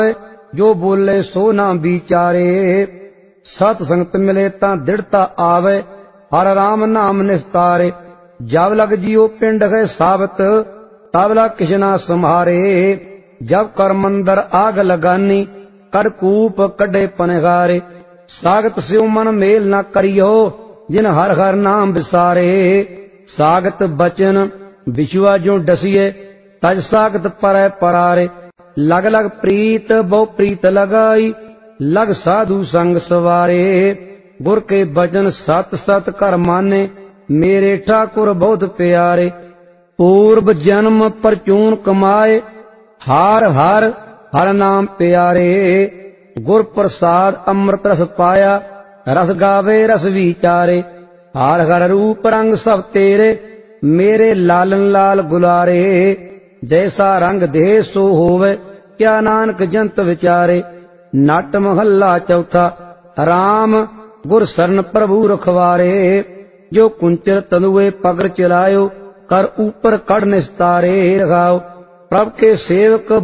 जो बोले सो ना विचारे। सत संगत मिले ता दृढ़ता आवे, हर राम नाम निस्तारे। जब लग जियो पिंड गए साबत, तब लग किछ ना संहारे। जब कर मंदर आग लगानी, कर कूप कड्डे पनगारे। सागत स्यो मन मेल न करियो, जिन हर हर नाम विसारे। सागत बचन विछुआ जो डसिए, तज सागत परै परारे। लग लग प्रीत बहु प्रीत लगाई, लग साधु संग सवारे। गुर के बचन सत सत कर माने, मेरे ठाकुर बहुत प्यारे। पूर्व जन्म परचून कमाए, हार हर हर नाम प्यारे। गुर प्रसाद अमृत रस पाया, रस गावे रस विचारे। हार हर रूप रंग सब तेरे, मेरे लालन लाल गुलारे। जैसा रंग दे सो होवे, क्या नानक जंत विचारे। नट महला चौथा। राम गुर शरण प्रभु रखवारे। जो कुंचर तनुए पगर चलायो, कर ऊपर कड़ निस्तारे। रखाओ प्रभ के सेवक